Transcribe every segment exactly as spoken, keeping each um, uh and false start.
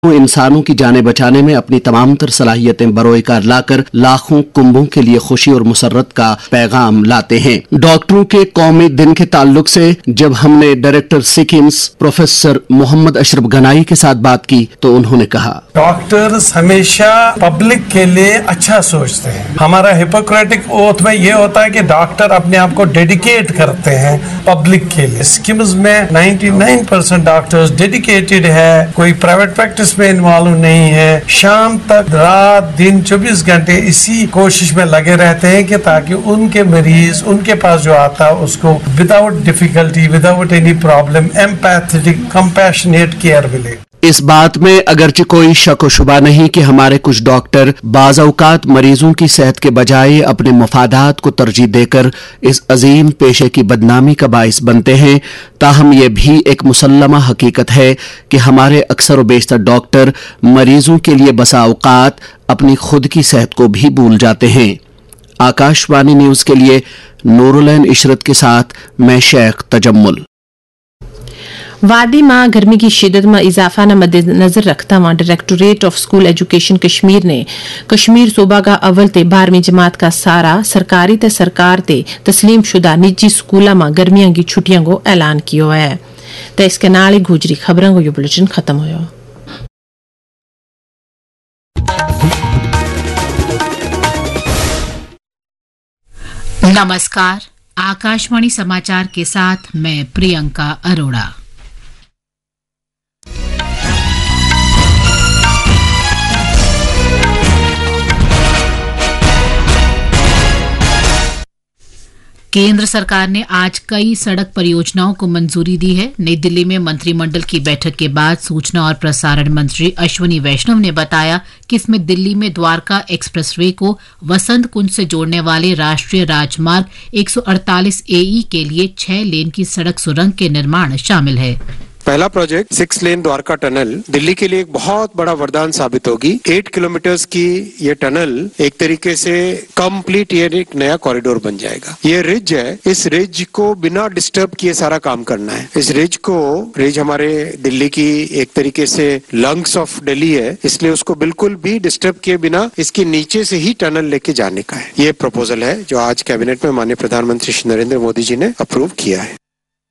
इंसानों की जानें बचाने में अपनी तमाम तर सलाहियतें बरोएकार लाकर लाखों कुंभों के लिए खुशी और मुसर्रत का पैगाम लाते हैं। डॉक्टरों के कौमी दिन के ताल्लुक से जब हमने डायरेक्टर सिकिम्स प्रोफेसर मोहम्मद अशरफ गनाई के साथ बात की तो उन्होंने कहा, डॉक्टर्स हमेशा पब्लिक के लिए अच्छा सोचते हैं। हमारा हिपोक्रेटिक ओथ में ये होता है कि डॉक्टर अपने आप को डेडिकेट करते हैं पब्लिक के लिए। सिकिम्स में निन्यानवे परसेंट डॉक्टर्स डेडिकेटेड है, कोई प्राइवेट प्रैक्टिस में इन्वॉल्व नहीं है। शाम तक रात दिन चौबीस घंटे इसी कोशिश में लगे रहते हैं कि ताकि उनके मरीज उनके पास जो आता है उसको without difficulty, without any problem, empathetic compassionate care मिले। इस बात में अगरचे कोई शक व शुबा नहीं कि हमारे कुछ डॉक्टर बाज़ औक़ात मरीजों की सेहत के बजाय अपने मफादात को तरजीह देकर इस अजीम पेशे की बदनामी का बाइस बनते हैं। ताहम यह भी एक मुसल्लमा हकीकत है कि हमारे अक्सर व बेशतर डॉक्टर मरीजों के लिए बसा औक़ात अपनी खुद की सेहत को भी भूल जाते हैं। आकाशवाणी न्यूज के लिए नूरुलैन इशरत के साथ मैं शेख तजम्मुल। वादी मां गर्मी की शिदत में इजाफा न मद्देनजर रखता हुआ directorate of school education Kashmir ने कश्मीर सूबा का अव्वल ते बारहवीं जमात का सारा सरकारी ते सरकार ते तस्लीम शुदा निजी स्कूलों में गर्मियों की छुट्टियों को ऐलान किया है। तो इसके नाल ही गुजरी खबरों को यह बुलेटिन खत्म हुआ। नमस्कार, आकाशवाणी समाचार के साथ मैं प्रियंका अरोड़ा। केंद्र सरकार ने आज कई सड़क परियोजनाओं को मंजूरी दी है। नई दिल्ली में मंत्रिमंडल की बैठक के बाद सूचना और प्रसारण मंत्री अश्विनी वैष्णव ने बताया कि इसमें दिल्ली में द्वारका एक्सप्रेसवे को वसंत कुंज से जोड़ने वाले राष्ट्रीय राजमार्ग एक सौ अड़तालीस ए ई के लिए छह लेन की सड़क सुरंग के निर्माण शामिल है। पहला project six lane Dwarka tunnel Delhi के लिए एक बहुत बड़ा वरदान साबित होगी। एट किलोमीटर्स की ये टनल एक तरीके से कंप्लीट ये एक नया कॉरिडोर बन जाएगा। ये रिज है, इस रिज को बिना डिस्टर्ब किए सारा काम करना है। इस रिज को रिज हमारे दिल्ली की एक तरीके से लंग्स ऑफ दिल्ली है, इसलिए उसको बिल्कुल भी डिस्टर्ब किए बिना इसके नीचे से ही टनल लेके जाने का है। ये प्रपोजल है जो आज कैबिनेट में माननीय प्रधानमंत्री श्री नरेंद्र मोदी जी ने अप्रूव किया है।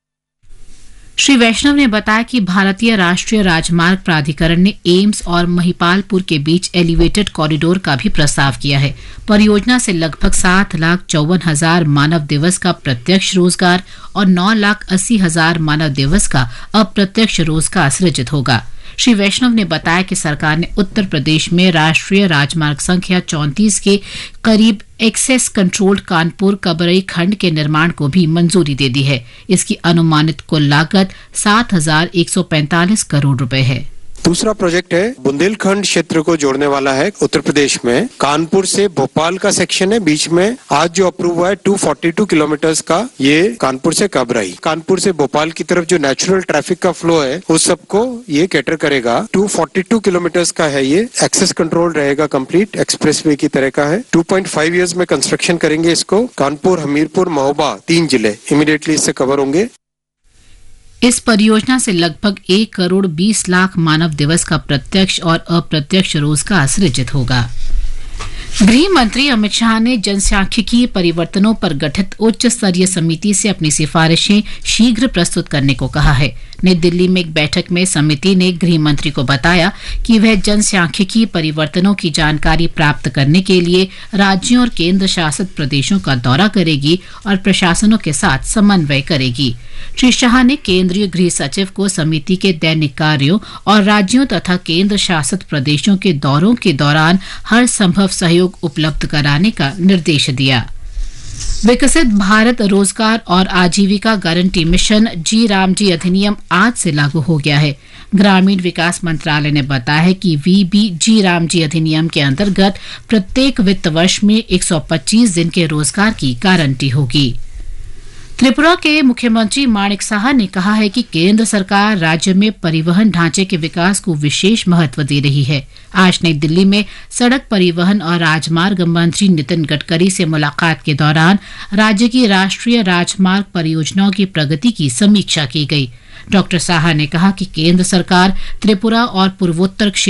श्री वैष्णव ने बताया कि भारतीय राष्ट्रीय राजमार्ग प्राधिकरण ने एम्स और महिपालपुर के बीच एलिवेटेड कॉरिडोर का भी प्रस्ताव किया है। परियोजना से लगभग सात लाख चौवन हजार मानव दिवस का प्रत्यक्ष रोजगार और नौ लाख अस्सी हजार मानव दिवस का अप्रत्यक्ष रोजगार सृजित होगा। श्री वैष्णव ने बताया कि सरकार ने उत्तर प्रदेश में राष्ट्रीय राजमार्ग संख्या चौंतीस के करीब एक्सेस कंट्रोल्ड कानपुर कबरई खंड के निर्माण को भी मंजूरी दे दी है। इसकी अनुमानित कुल लागत सात हजार एक सौ पैंतालीस करोड़ रुपए है। दूसरा प्रोजेक्ट है बुंदेलखंड क्षेत्र को जोड़ने वाला है। उत्तर प्रदेश में कानपुर से भोपाल का सेक्शन है, बीच में आज जो अप्रूव हुआ है दो सौ बयालीस किलोमीटर्स का, ये कानपुर से कबरई, कानपुर से भोपाल की तरफ जो नेचुरल ट्रैफिक का फ्लो है उस सबको ये कैटर करेगा। दो सौ बयालीस किलोमीटर्स का है, ये एक्सेस कंट्रोल रहेगा, कंप्लीट एक्सप्रेसवे की तरह का है। दो पॉइंट पाँच इयर्स में कंस्ट्रक्शन करेंगे इसको। कानपुर, हमीरपुर, महोबा तीन जिले इमीडिएटली इससे कवर होंगे। इस परियोजना से लगभग एक करोड़ बीस लाख मानव दिवस का प्रत्यक्ष और अप्रत्यक्ष रोजगार सृजित होगा। गृह मंत्री अमित शाह ने जनसांख्यिकीय परिवर्तनों पर गठित उच्च स्तरीय समिति से अपनी सिफारिशें शीघ्र प्रस्तुत करने को कहा है। नई दिल्ली में एक बैठक में समिति ने गृह मंत्री को बताया कि वह जनसांख्यिकीय परिवर्तनों की जानकारी प्राप्त करने के लिए राज्यों और केंद्र शासित प्रदेशों का दौरा करेगी और प्रशासनों के साथ समन्वय करेगी। श्री शाह ने केंद्रीय गृह सचिव को समिति के दैनिक कार्यों और राज्यों तथा केंद्र शासित प्रदेशों के दौरों के दौरान हर संभव सहयोग उपलब्ध कराने का निर्देश दिया। विकसित भारत रोजगार और आजीविका गारंटी मिशन जी राम जी अधिनियम आज से लागू हो गया है। ग्रामीण विकास मंत्रालय ने बताया है कि वीबी जी राम जी अधिनियम के अंतर्गत प्रत्येक वित्त वर्ष में एक सौ पच्चीस दिन के रोजगार की गारंटी होगी। त्रिपुरा के मुख्यमंत्री माणिक साहा ने कहा है कि केंद्र सरकार राज्य में परिवहन ढांचे के विकास को विशेष महत्व दे रही है। आज नई दिल्ली में सड़क परिवहन और राजमार्ग मंत्री नितिन गडकरी से मुलाकात के दौरान राज्य की राष्ट्रीय राजमार्ग परियोजनाओं की प्रगति की समीक्षा की गई। डॉक्टर साहा ने कहा कि केंद्र सरकार त्रिपुरा और पूर्वोत्तर